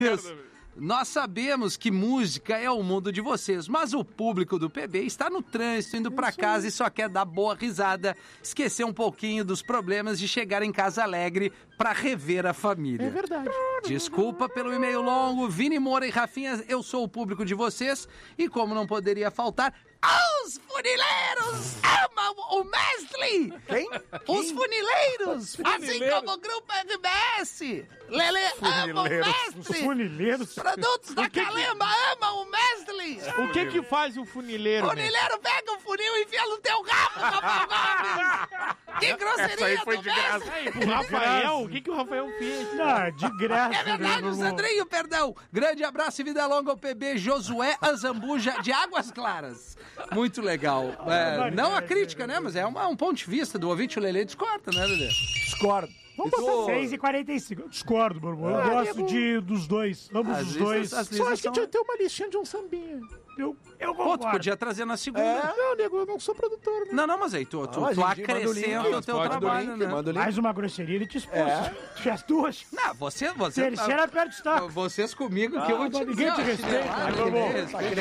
Nós sabemos que música é o mundo de vocês, mas o público do PB está no trânsito, indo pra casa e só quer dar boa risada, esquecer um pouquinho dos problemas de chegar em casa alegre pra rever a família. É verdade. Desculpa pelo e-mail longo, Vini Moura e Rafinha, eu sou o público de vocês e como não poderia faltar, os funileiros amam o mestre! Quem? Os funileiros! Assim como o grupo RBS! Lele ama o mestre! Funileiros. Produtos da Calema amam o mestre! O que faz o funileiro? O funileiro pega o funil e enfia no teu rabo, Rafael Gomes! Que grosseria Essa aí foi do de graça. mestre! Aí, pro Rafael, o que o Rafael fez? Não, de graça. É verdade, o Sandrinho, perdão! Grande abraço e vida longa ao PB Josué Azambuja de Águas Claras. Muito legal. Não a crítica, né? Mas é um ponto de vista do ouvinte, o Lelê discorda, né, Lelê? Discordo. Vamos botar 6h45. Eu discordo, meu irmão. Eu gosto dos dois. Ambos As os listas- dois. as Só listas acho que são- tinha que ter uma listinha de um sambinha. Eu Pô, concordo. tu podia trazer na segunda. Não, nego, eu não sou produtor, né? Não, mas aí tu a gente manda o acrescenta link, o teu manda o trabalho, link, né? manda o link. Mais uma grosseria, ele te expôs. As duas. Não, você... Terceira perde destaque. Vocês comigo que eu vou te mas ninguém te respeita, né, meu irmão?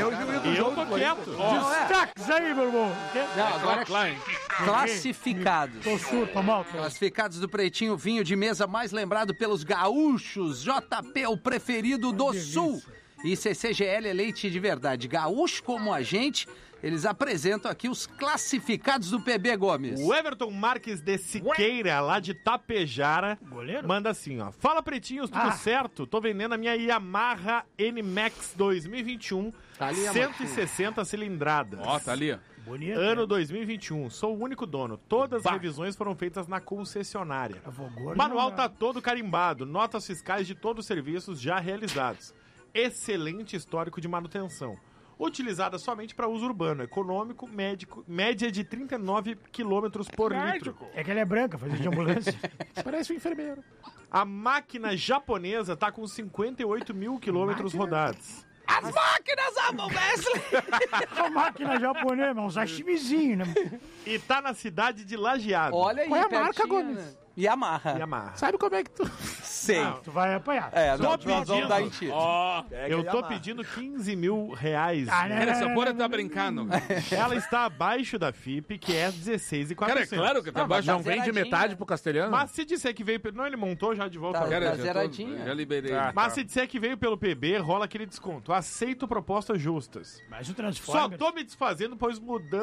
Eu tô quieto. Destaques aí, meu irmão. Não, agora classificados. Tô surdo, tô mal. Classificados do Pretinho Vinho de Mesa mais lembrado pelos gaúchos. JP, o preferido do Sul. E CCGL é leite de verdade. Gaúcho como a gente, eles apresentam aqui os classificados do PB Gomes. O Everton Marques de Siqueira, lá de Tapejara, Goleiro? manda assim, ó. Fala, pretinhos, tudo certo? Tô vendendo a minha Yamaha NMAX 2021, Tá ali a 160 cilindradas. Ó, tá ali, ó. Bonito. Ano 2021, sou o único dono. Todas as revisões foram feitas na concessionária. Manual tá todo carimbado, notas fiscais de todos os serviços já realizados. Excelente histórico de manutenção. Utilizada somente para uso urbano, econômico, médico, média de 39 km por litro. É que ela é branca, fazia de ambulância. Parece um enfermeiro. A máquina japonesa tá com 58 mil quilômetros rodados. As máquinas amam Wesley! A máquina japonesa, mas um sashimizinho, né? E tá na cidade de Lajeado. Olha aí, Qual é a marca, pertinho, Gomes? né? Yamaha. Yamaha. Sabe como é que tu... Sei. Tu vai apanhar. Nós vamos dar em tiro. Ó, Eu tô pedindo 15 mil reais. essa porra tá brincando. Ela está abaixo da FIP, que é 16,400. Cara, é claro que tá abaixo. mas Não vende zeradinha. metade pro castelhano? Mas se disser que veio... Não, ele montou já de volta. Tá, Cara, Cara, tá zeradinha. já liberei. mas se disser que veio pelo PB, rola aquele desconto. Aceito propostas justas. Mas o Só Transformers... tô me desfazendo, pois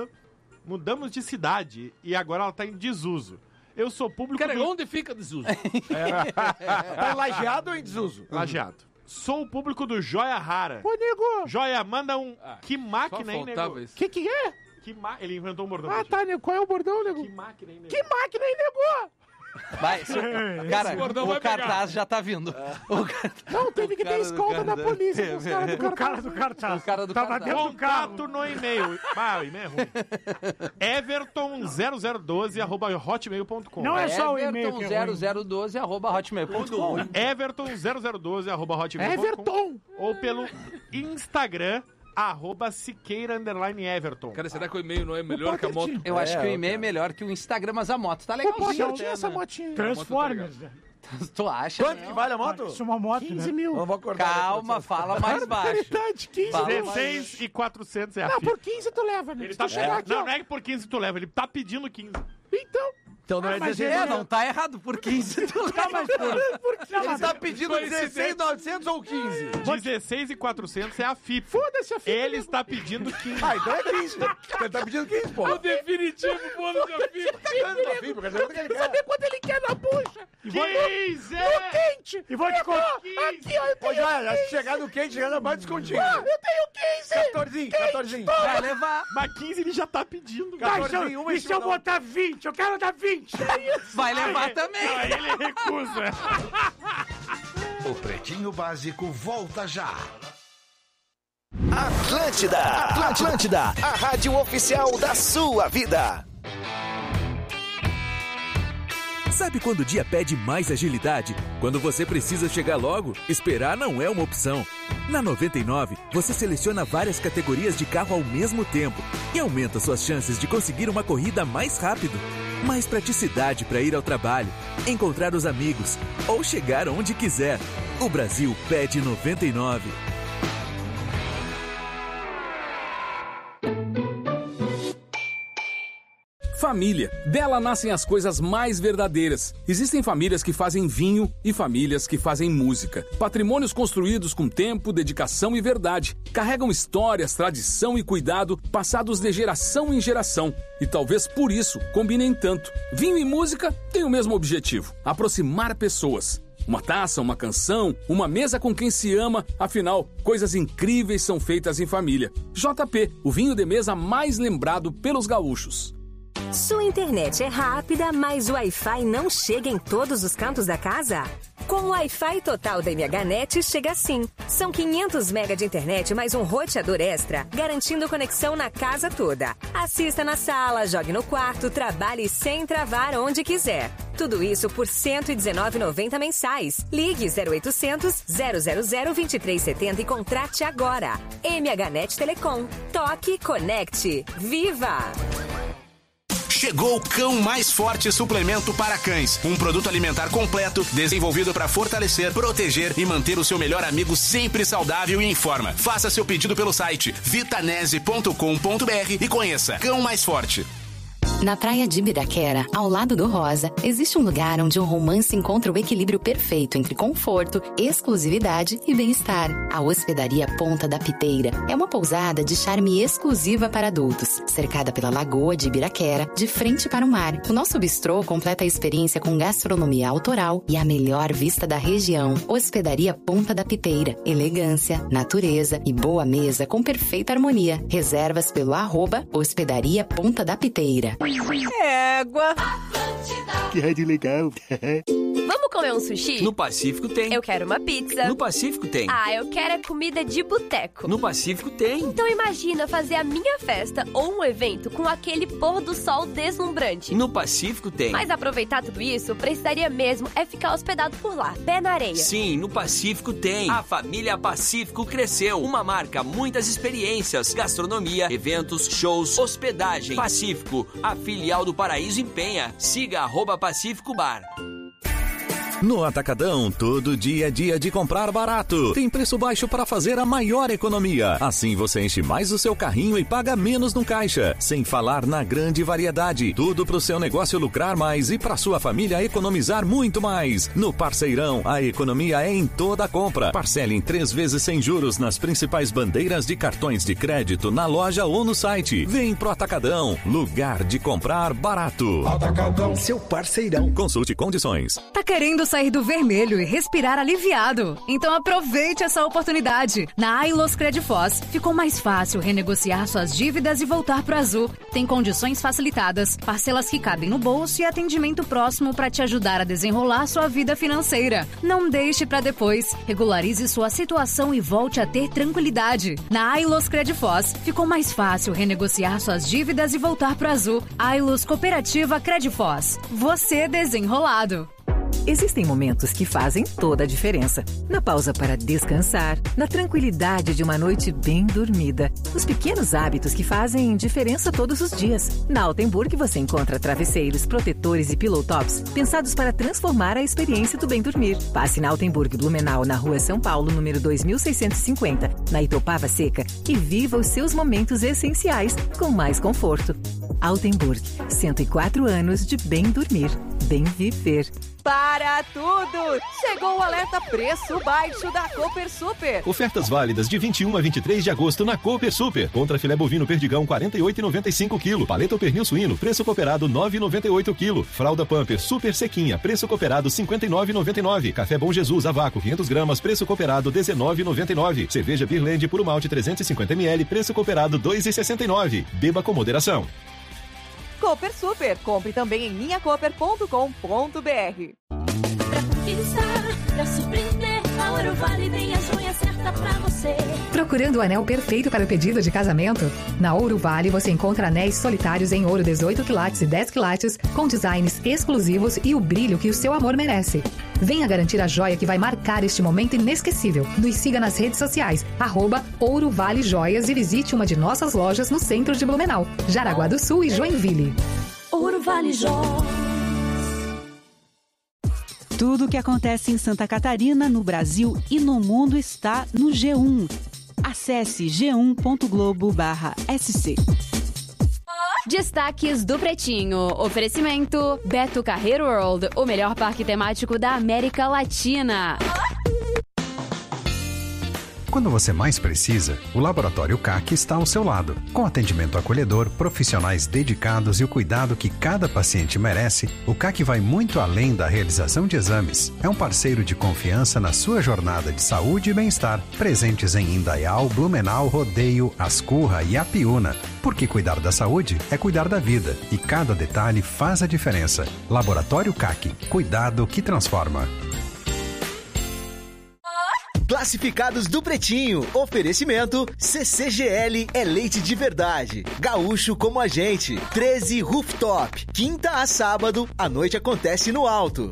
mudamos de cidade e agora ela tá em desuso. Eu sou público Cara, do... onde fica desuso? Tá lajeado ou em desuso? Lajeado. Sou o público do Joia Rara. Ô, nego! Joia, manda um... que Só máquina, hein, faltava nego? isso. Que é? Ele inventou um bordão. Ah, tá, nego. Qual é o bordão, nego? Que máquina, hein, nego? Que máquina, hein, nego? Vai, cara, bordão o vai pegar. cartaz já tá vindo. O cartaz- Não, teve que ter cara do escolta da cartaz. polícia com os caras do cartaz. O cara do cartaz. O cara do Tava cartaz. dentro do carro. Contato no e-mail. Ah, o e-mail é ruim. Everton0012@hotmail.com. Não é só o e-mail que é ruim. Everton0012@hotmail.com. Everton0012@hotmail.com. Everton! Ou pelo Instagram, @Siqueira_Everton. Cara, será que o e-mail não é melhor que a moto? Eu acho que o e-mail é melhor que o Instagram, mas a moto tá legalzinha. Pode essa motinha. tá Transformers. Tu acha? Quanto né? que vale a moto? Isso é uma moto, 15 mil. Não vou acordar. Calma, fala mais baixo. Verdade, 15 Fala mil. mais- 16,400 é a Não, FIP. por 15 tu leva, né? Ele Se tá tu chegar aqui, não, ó. não é que por 15 tu leva, ele tá pedindo 15. Então... Então não é mas 16. Não tá errado, por 15 tu Tá, mas por que? Ele tá pedindo 16,900 ou 15? 16,400 é a FIP. Foda-se a fita. Ele está pedindo 15. Ah, então é 15. Ele tá pedindo 15, pô. O definitivo bônus de FIP. Saber quanto ele quer na bucha. 15! Quente. E vou te contar. Aqui, ó, eu Ô, tenho... já, se chegar no quente, chegando mais descontinho. Eu tenho 15. 14. vai levar. Mas 15 ele já tá pedindo. Tá, 14, uma em e se cima eu da outra. botar 20? Eu quero dar 20. Vai levar também. Aí ele recusa. O Pretinho Básico volta já. Atlântida, a rádio oficial da sua vida. Sabe quando o dia pede mais agilidade? Quando você precisa chegar logo, esperar não é uma opção. Na 99, você seleciona várias categorias de carro ao mesmo tempo e aumenta suas chances de conseguir uma corrida mais rápido. mais praticidade para ir ao trabalho, encontrar os amigos ou chegar onde quiser. O Brasil pede 99. Família. Dela nascem as coisas mais verdadeiras. Existem famílias que fazem vinho e famílias que fazem música. Patrimônios construídos com tempo, dedicação e verdade. Carregam histórias, tradição e cuidado passados de geração em geração. E talvez por isso combinem tanto. Vinho e música têm o mesmo objetivo: aproximar pessoas. Uma taça, uma canção, uma mesa com quem se ama. Afinal, coisas incríveis são feitas em família. JP, o vinho de mesa mais lembrado pelos gaúchos. Sua internet é rápida, mas o Wi-Fi não chega em todos os cantos da casa? Com o Wi-Fi total da MHNet chega assim. São 500 MB de internet mais um roteador extra, garantindo conexão na casa toda. Assista na sala, jogue no quarto, trabalhe sem travar onde quiser. Tudo isso por R$ 119,90 mensais. Ligue 0800 000 2370 e contrate agora. MHNet Telecom. Toque, conecte. Viva! Chegou o Cão Mais Forte Suplemento para Cães. Um produto alimentar completo, desenvolvido para fortalecer, proteger e manter o seu melhor amigo sempre saudável e em forma. Faça seu pedido pelo site vitanese.com.br e conheça Cão Mais Forte. Na praia de Ibiraquera, ao lado do Rosa, existe um lugar onde o romance encontra o equilíbrio perfeito entre conforto, exclusividade e bem-estar. A Hospedaria Ponta da Piteira é uma pousada de charme exclusiva para adultos, cercada pela Lagoa de Ibiraquera, de frente para o mar. O nosso bistrô completa a experiência com gastronomia autoral e a melhor vista da região. Hospedaria Ponta da Piteira. Elegância, natureza e boa mesa com perfeita harmonia. Reservas pelo @Hospedaria Ponta da Piteira. Égua. Que rádio legal. Vamos comer um sushi? No Pacífico tem. Eu quero uma pizza. No Pacífico tem. Ah, eu quero é comida de boteco. No Pacífico tem. Então imagina fazer a minha festa ou um evento com aquele pôr do sol deslumbrante. No Pacífico tem. Mas aproveitar tudo isso, precisaria mesmo é ficar hospedado por lá, pé na areia. Sim, no Pacífico tem. A família Pacífico cresceu. Uma marca, muitas experiências, gastronomia, eventos, shows, hospedagem. Pacífico, a filial do Paraíso empenha. Siga @Pacífico Bar. No Atacadão, todo dia é dia de comprar barato. Tem preço baixo para fazer a maior economia. Assim você enche mais o seu carrinho e paga menos no caixa. Sem falar na grande variedade. Tudo para o seu negócio lucrar mais e para sua família economizar muito mais. No Parceirão, a economia é em toda a compra. Parcele em 3 vezes sem juros nas principais bandeiras de cartões de crédito na loja ou no site. Vem pro Atacadão, lugar de comprar barato. Atacadão, seu parceirão. Consulte condições. Tá querendo sair do vermelho e respirar aliviado? Então aproveite essa oportunidade. Na Ailos Credfoz, ficou mais fácil renegociar suas dívidas e voltar pro azul. Tem condições facilitadas, parcelas que cabem no bolso e atendimento próximo para te ajudar a desenrolar sua vida financeira. Não deixe para depois. Regularize sua situação e volte a ter tranquilidade. Na Ailos Credfoz, ficou mais fácil renegociar suas dívidas e voltar pro azul. Ailos Cooperativa Credfoz. Você desenrolado. Existem momentos que fazem toda a diferença. Na pausa para descansar, na tranquilidade de uma noite bem dormida. Os pequenos hábitos que fazem diferença todos os dias. Na Altenburg você encontra travesseiros, protetores e pillow tops pensados para transformar a experiência do bem dormir. Passe na Altenburg Blumenau, na Rua São Paulo, número 2650, na Itopava Seca, e viva os seus momentos essenciais com mais conforto. Altenburg, 104 anos de bem dormir, bem viver. Para tudo! Chegou o alerta preço baixo da Cooper Super. Ofertas válidas de 21 a 23 de agosto na Cooper Super. Contra filé bovino perdigão 48,95 kg. Paleta ou pernil suíno, preço cooperado 9,98 kg. Fralda Pampers Super Sequinha, preço cooperado 59,99. Café Bom Jesus a vácuo 500 gramas, preço cooperado 19,99. Cerveja Birland Puro Malte 350 ml, preço cooperado 2,69. Beba com moderação. Cooper Super. Compre também em linhacooper.com.br. Pra conquistar, pra surpreender, a Ouro Vale tem a joia certa pra você. Procurando o anel perfeito para o pedido de casamento? Na Ouro Vale você encontra anéis solitários em ouro 18 quilates e 10 quilates, com designs exclusivos e o brilho que o seu amor merece. Venha garantir a joia que vai marcar este momento inesquecível. Nos siga nas redes sociais, @Ouro Vale Joias, e visite uma de nossas lojas no centro de Blumenau, Jaraguá do Sul e Joinville. Ouro Vale Jogos. Tudo o que acontece em Santa Catarina, no Brasil e no mundo está no G1. Acesse g1.globo/sc. Destaques do Pretinho. Oferecimento Beto Carreiro World, o melhor parque temático da América Latina. Quando você mais precisa, o Laboratório CAC está ao seu lado. Com atendimento acolhedor, profissionais dedicados e o cuidado que cada paciente merece, o CAC vai muito além da realização de exames. É um parceiro de confiança na sua jornada de saúde e bem-estar. Presentes em Indaial, Blumenau, Rodeio, Ascurra e Apiúna. Porque cuidar da saúde é cuidar da vida. E cada detalhe faz a diferença. Laboratório CAC. Cuidado que transforma. Classificados do Pretinho. Oferecimento CCGL é leite de verdade. Gaúcho como a gente. 13 Rooftop. Quinta a sábado, a noite acontece no alto.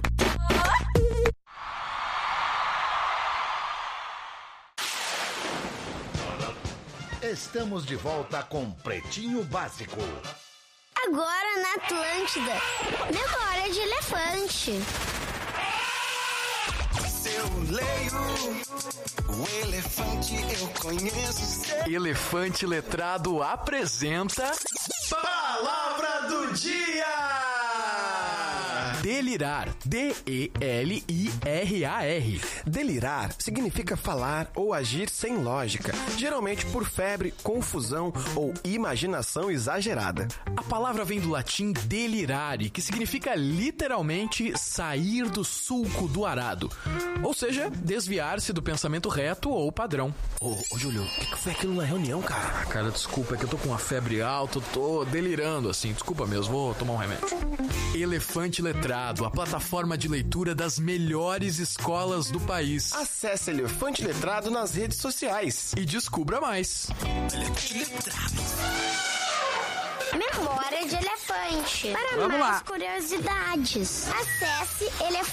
Estamos de volta com Pretinho Básico. Agora na Atlântida. Memória de elefante. Eu leio o elefante, eu conheço. Elefante Letrado apresenta Palavra do Dia! Delirar. D-E-L-I-R-A-R. Delirar significa falar ou agir sem lógica, geralmente por febre, confusão ou imaginação exagerada. A palavra vem do latim delirare, que significa literalmente sair do sulco do arado. Ou seja, desviar-se do pensamento reto ou padrão. Ô, Júlio, o que foi aquilo na reunião, cara? Ah, cara, desculpa, é que eu tô com uma febre alta, tô delirando assim. Desculpa mesmo, vou tomar um remédio. Elefante Letrado, a plataforma de leitura das melhores escolas do país. Acesse Elefante Letrado nas redes sociais e descubra mais. Memória de elefante. Para Vamos mais lá. curiosidades, acesse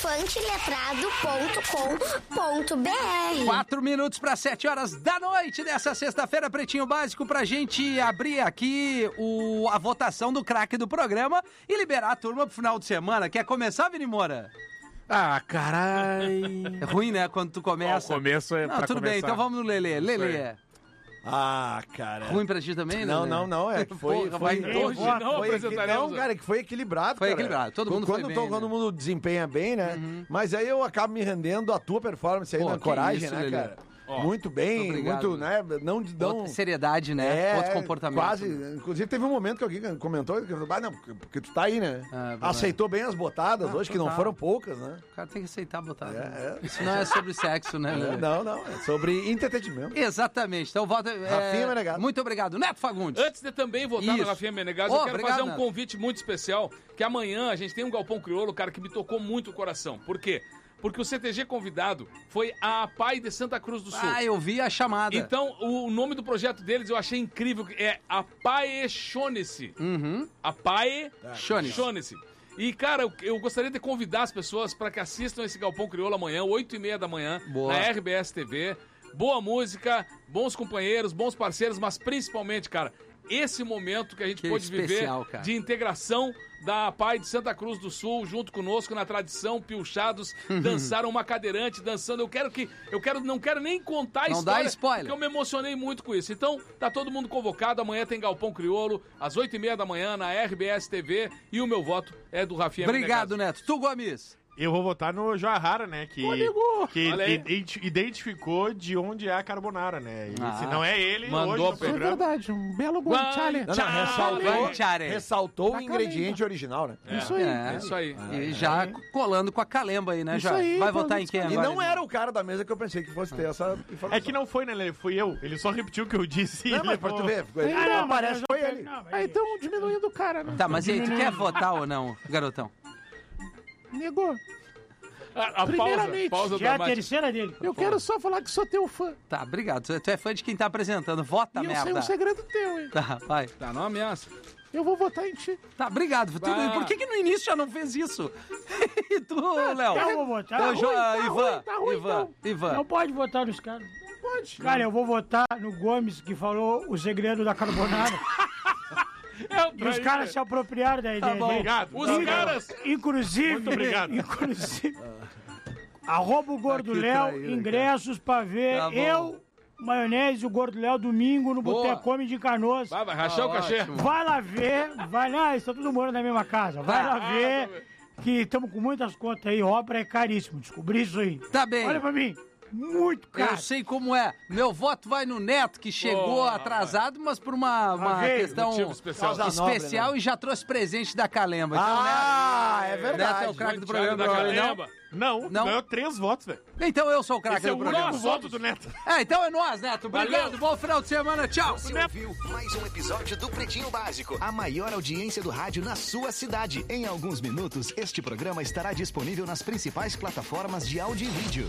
elefanteletrado.com.br. 4 minutos para 7 horas da noite dessa sexta-feira, Pretinho Básico, pra gente abrir aqui a votação do craque do programa e liberar a turma pro final de semana. Quer começar, Vini Moura? Ah, carai. É ruim, né, quando tu começa. O começo é Não, pra tudo começar. bem, então vamos no Lelê. Lelê. Ah, cara. Ruim pra ti também, né? Não. É que foi. Porra, vai em todos. Não, cara, que foi equilibrado. Foi cara. equilibrado, todo mundo foi bem, Quando o mundo desempenha bem, né? Mas aí eu acabo me rendendo à tua performance aí na coragem, isso, né, Lelê? cara? Muito bem, obrigado, muito, né? Não outra seriedade, né? Outro comportamento. Quase. Inclusive, teve um momento que alguém comentou que não, porque tu tá aí, né? Aceitou bem as botadas hoje, que não foram poucas, né? O cara tem que aceitar a botada. Isso não é sobre sexo, né? Não. É sobre entretenimento. Exatamente. Então, volta. Rafinha Menegaso. Muito obrigado. Neto Fagundes. Antes de também votar no Rafinha Menegaso, eu quero fazer um convite muito especial, que amanhã a gente tem um Galpão Crioulo, cara, que me tocou muito o coração. Por quê? Porque o CTG convidado foi a APAE de Santa Cruz do Sul. Ah, eu vi a chamada. Então, o nome do projeto deles eu achei incrível, é APAE Shonesse. APAE Shonesse. E, cara, eu gostaria de convidar as pessoas para que assistam esse Galpão Crioulo amanhã, 8h30 da manhã, na RBS TV. Boa música, bons companheiros, bons parceiros, mas principalmente, cara, esse momento que a gente pôde viver de integração da APAE de Santa Cruz do Sul, junto conosco na tradição, piochados, dançaram uma cadeirante, dançando. Não quero nem contar a história. Não dá spoiler. Porque eu me emocionei muito com isso. Então, tá todo mundo convocado. Amanhã tem Galpão Crioulo, às 8h30 da manhã, na RBS TV. E o meu voto é do Rafinha Obrigado, Neto. Tu, Gomes? Eu vou votar no Joahara, né? Que identificou de onde é a carbonara, né? E se não é ele, mandou hoje no programa... É verdade, um belo guanciale. Ressaltou o ingrediente original, né? Isso aí. Isso aí. E já colando com a calemba aí, né? Já vai votar em quem agora? E não era o cara da mesa que eu pensei que fosse ter essa informação. É que não foi, né, Lelê? Fui eu. Ele só repetiu o que eu disse. Não, mas pra tu ver, parece que foi ele. Então diminuindo o cara, né? Tá, mas e aí, tu quer votar ou não, garotão? Negou. Primeiramente, pausa já é a terceira dele. Eu quero só falar que sou teu fã. Tá, obrigado. Tu é fã de quem tá apresentando. Vota, e merda. eu sei um segredo teu, hein? Tá, vai. Tá, não ameaça. Eu vou votar em ti. Tá, obrigado. Por que no início já não fez isso? E tu, Léo? Eu vou votar. Ivan. Não pode votar nos caras. Não pode. Cara, eu vou votar no Gomes, que falou o segredo da carbonara. E os caras se apropriaram da ideia. Tá bom. Obrigado. Os caras... Inclusive... Muito obrigado. Inclusive... Arroba o Gordo Léo, ingressos pra ver Maionese e o Gordo Léo domingo no Boteco Come de Canoas. Vai rachar o cachê. Vai lá ver, estão todos morando na mesma casa. Vai lá ver que estamos com muitas contas aí, obra é caríssimo, descobri isso aí. Tá bem. Olha pra mim. Muito caro. Eu sei como é. Meu voto vai no Neto, que chegou atrasado, mas por uma questão especial e já trouxe presente da Calemba. Então, é verdade. Neto é o craque do programa. Não, ganhou 3 votos, velho. Então eu sou o craque do programa. Esse é o único voto do Neto. Então é nós, Neto. Obrigado, bom final de semana, tchau. Você ouviu mais um episódio do Pretinho Básico, a maior audiência do rádio na sua cidade. Em alguns minutos, este programa estará disponível nas principais plataformas de áudio e vídeo.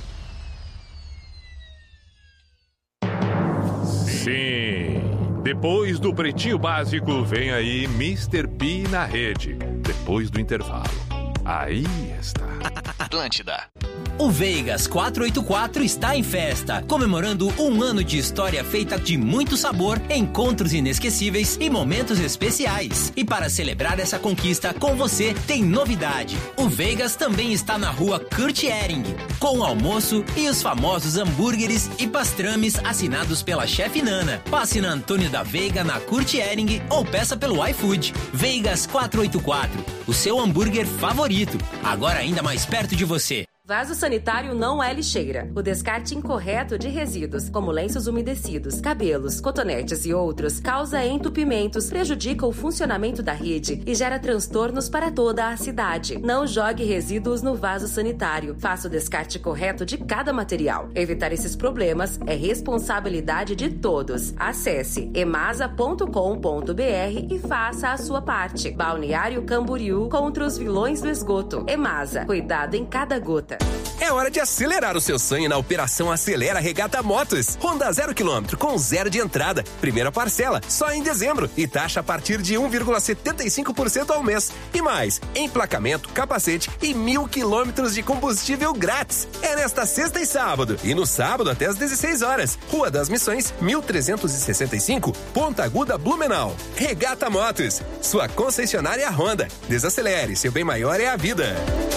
Sim, depois do Pretinho Básico, vem aí Mr. P na rede. Depois do intervalo. Aí está. Atlântida. O Vegas 484 está em festa, comemorando um ano de história feita de muito sabor, encontros inesquecíveis e momentos especiais. E para celebrar essa conquista com você, tem novidade. O Vegas também está na rua Kurt Ehring, com o almoço e os famosos hambúrgueres e pastrames assinados pela chefe Nana. Passe na Antônio da Veiga, na Kurt Ehring, ou peça pelo iFood. Vegas 484, o seu hambúrguer favorito, agora ainda mais perto de você. Vaso sanitário não é lixeira. O descarte incorreto de resíduos, como lenços umedecidos, cabelos, cotonetes e outros, causa entupimentos, prejudica o funcionamento da rede e gera transtornos para toda a cidade. Não jogue resíduos no vaso sanitário. Faça o descarte correto de cada material. Evitar esses problemas é responsabilidade de todos. Acesse emasa.com.br e faça a sua parte. Balneário Camboriú contra os vilões do esgoto. Emasa, cuidado em cada gota. É hora de acelerar o seu sonho na Operação Acelera Regata Motos. Honda 0 km com 0 de entrada. Primeira parcela, só em dezembro. E taxa a partir de 1,75% ao mês. E mais, emplacamento, capacete e 1.000 quilômetros de combustível grátis. É nesta sexta e sábado. E no sábado até às 16 horas. Rua das Missões, 1365, Ponta Aguda, Blumenau. Regata Motos, sua concessionária Honda. Desacelere, seu bem maior é a vida.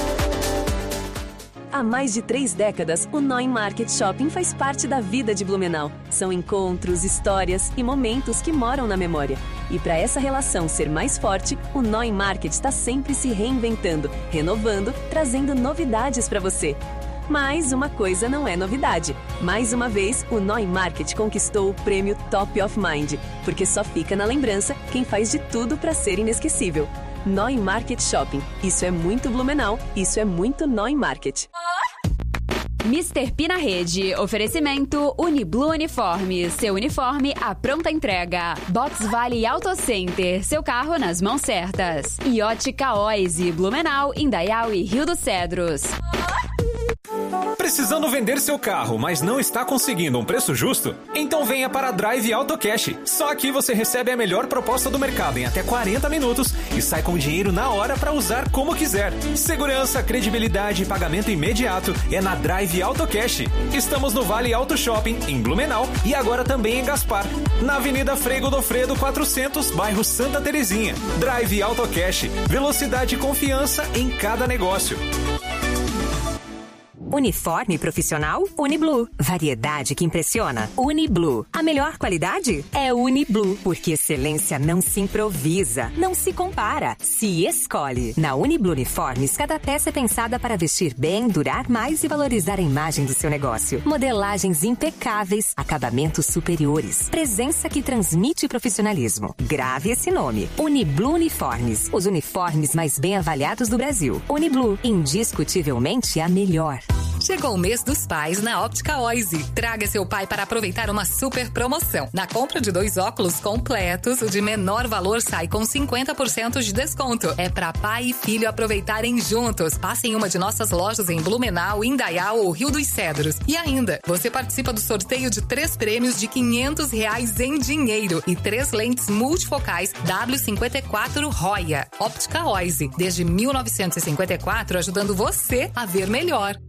Há mais de 3 décadas, o Noi Market Shopping faz parte da vida de Blumenau. São encontros, histórias e momentos que moram na memória. E para essa relação ser mais forte, o Noi Market está sempre se reinventando, renovando, trazendo novidades para você. Mas uma coisa não é novidade. Mais uma vez, o Noi Market conquistou o prêmio Top of Mind, porque só fica na lembrança quem faz de tudo para ser inesquecível. Noi Market Shopping. Isso é muito Blumenau, isso é muito Noi Market. Mr. P na rede. Oferecimento Uniblu Uniformes. Seu uniforme à pronta entrega. Box Vale Auto Center. Seu carro nas mãos certas. E Ótica Oise. Blumenau, Indaial e Rio dos Cedros. Precisando vender seu carro, mas não está conseguindo um preço justo? Então venha para a Drive Auto Cash. Só aqui você recebe a melhor proposta do mercado em até 40 minutos e sai com dinheiro na hora para usar como quiser. Segurança, credibilidade e pagamento imediato é na Drive Auto Cash. Estamos no Vale Auto Shopping, em Blumenau, e agora também em Gaspar, na Avenida Frei Godofredo 400, bairro Santa Terezinha. Drive Auto Cash. Velocidade e confiança em cada negócio. Uniforme profissional? Uniblu. Variedade que impressiona? Uniblu. A melhor qualidade? É Uniblu. Porque excelência não se improvisa, não se compara, se escolhe. Na Uniblu Uniformes, cada peça é pensada para vestir bem, durar mais e valorizar a imagem do seu negócio. Modelagens impecáveis, acabamentos superiores, presença que transmite profissionalismo. Grave esse nome. Uniblu Uniformes. Os uniformes mais bem avaliados do Brasil. Uniblu. Indiscutivelmente a melhor. Chegou o mês dos pais na Óptica Oise. Traga seu pai para aproveitar uma super promoção. Na compra de 2 óculos completos, o de menor valor sai com 50% de desconto. É para pai e filho aproveitarem juntos. Passe em uma de nossas lojas em Blumenau, Indaial ou Rio dos Cedros. E ainda, você participa do sorteio de 3 prêmios de R$500 em dinheiro e 3 lentes multifocais W54 Roya. Óptica Oise, desde 1954, ajudando você a ver melhor.